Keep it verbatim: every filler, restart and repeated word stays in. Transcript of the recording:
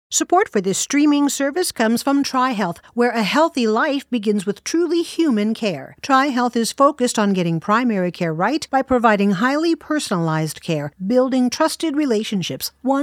Support for this streaming service comes from TriHealth, where a healthy life begins with truly human care. TriHealth is focused on getting primary care right by providing highly personalized care, building trusted relationships, one